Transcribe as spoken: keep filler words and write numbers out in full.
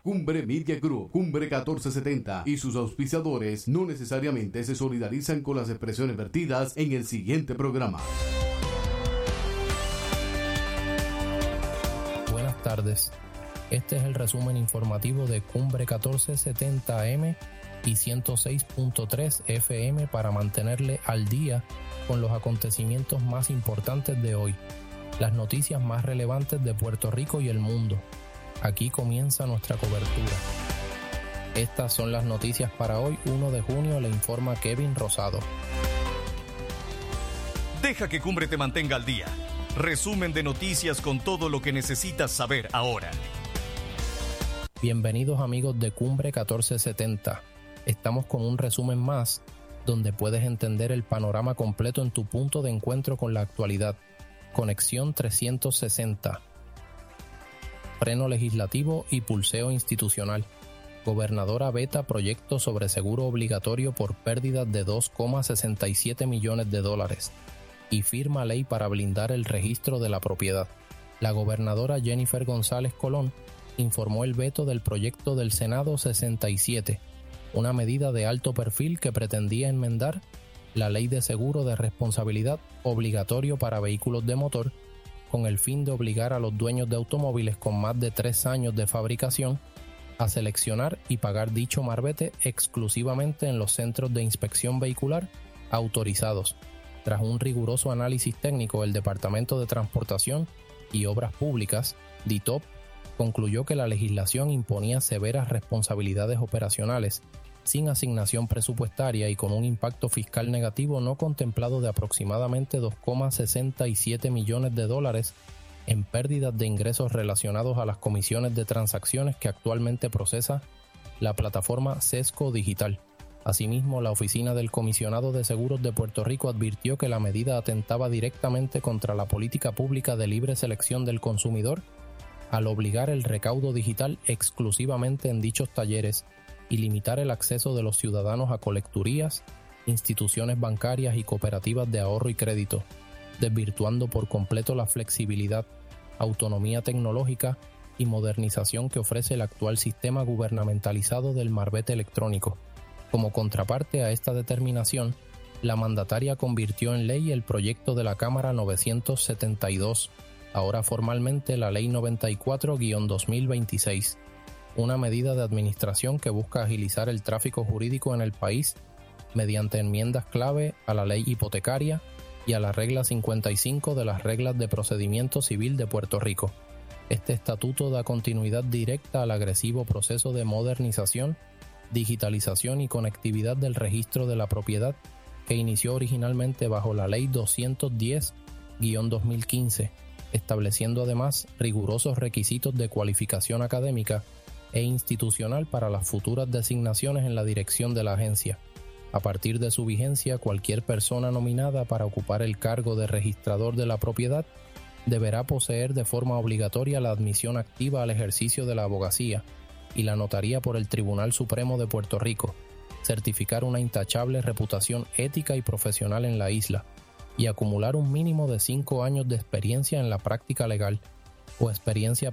Cumbre Media Group, Cumbre catorce setenta y sus auspiciadores no necesariamente se solidarizan con las expresiones vertidas en el siguiente programa. Buenas tardes. Este es el resumen informativo de Cumbre catorce setenta A M y ciento seis punto tres F M para mantenerle al día con los acontecimientos más importantes de hoy, las noticias más relevantes de Puerto Rico y el mundo. Aquí comienza nuestra cobertura. Estas son las noticias para hoy, primero de junio, le informa Kevin Rosado. Deja que Cumbre te mantenga al día. Resumen de noticias con todo lo que necesitas saber ahora. Bienvenidos amigos de Cumbre catorce setenta. Estamos con un resumen más, donde puedes entender el panorama completo en tu punto de encuentro con la actualidad. Conexión trescientos sesenta. Freno legislativo y pulseo institucional. Gobernadora veta proyecto sobre seguro obligatorio por pérdidas de dos coma sesenta y siete millones de dólares. Y firma ley para blindar el registro de la propiedad. La gobernadora Jennifer González Colón informó el veto del proyecto del Senado sesenta y siete, una medida de alto perfil que pretendía enmendar la Ley de Seguro de Responsabilidad obligatorio para vehículos de motor, con el fin de obligar a los dueños de automóviles con más de tres años de fabricación a seleccionar y pagar dicho marbete exclusivamente en los centros de inspección vehicular autorizados. Tras un riguroso análisis técnico, el Departamento de Transportación y Obras Públicas, D I T O P, concluyó que la legislación imponía severas responsabilidades operacionales, sin asignación presupuestaria y con un impacto fiscal negativo no contemplado de aproximadamente dos coma sesenta y siete millones de dólares en pérdidas de ingresos relacionados a las comisiones de transacciones que actualmente procesa la plataforma Sesco Digital. Asimismo, la Oficina del Comisionado de Seguros de Puerto Rico advirtió que la medida atentaba directamente contra la política pública de libre selección del consumidor al obligar el recaudo digital exclusivamente en dichos talleres y limitar el acceso de los ciudadanos a colecturías, instituciones bancarias y cooperativas de ahorro y crédito, desvirtuando por completo la flexibilidad, autonomía tecnológica y modernización que ofrece el actual sistema gubernamentalizado del marbete electrónico. Como contraparte a esta determinación, la mandataria convirtió en ley el proyecto de la Cámara novecientos setenta y dos, ahora formalmente la Ley noventa y cuatro guión dos mil veintiséis, una medida de administración que busca agilizar el tráfico jurídico en el país mediante enmiendas clave a la ley hipotecaria y a la regla cincuenta y cinco de las reglas de procedimiento civil de Puerto Rico. Este estatuto da continuidad directa al agresivo proceso de modernización, digitalización y conectividad del registro de la propiedad que inició originalmente bajo la Ley doscientos diez guión dos mil quince, estableciendo además rigurosos requisitos de cualificación académica e institucional para las futuras designaciones en la dirección de la agencia. A partir de su vigencia, cualquier persona nominada para ocupar el cargo de registrador de la propiedad deberá poseer de forma obligatoria la admisión activa al ejercicio de la abogacía y la notaría por el Tribunal Supremo de Puerto Rico, certificar una intachable reputación ética y profesional en la isla, y acumular un mínimo de cinco años de experiencia en la práctica legal o experiencia